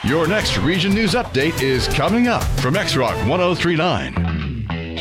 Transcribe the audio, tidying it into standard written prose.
Your next Region News Update is coming up from X-Rock 1039.